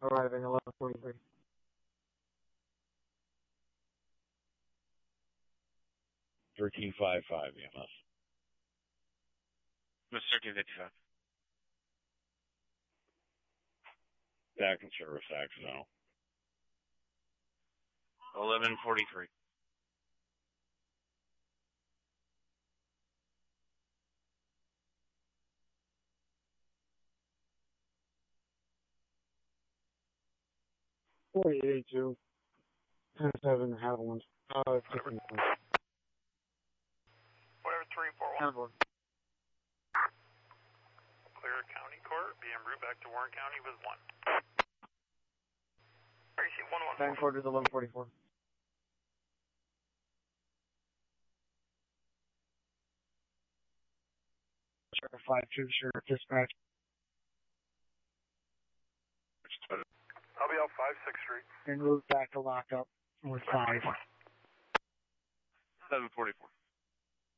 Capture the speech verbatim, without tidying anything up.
arriving eleven forty-three. thirteen fifty-five E M S. Mister thirteen fifty-five. Back in service, accidental. eleven forty-three. forty-eight eighty-two. ten seven, Haviland. Uh, fifteen. Whatever, three four one. Haviland. Clear County Court, be en route back to Warren County with one. R C one one. Van quarters eleven forty-four. five two, sure, dispatch. I'll be out five six Street. And move back to lockup with five. seven forty-four.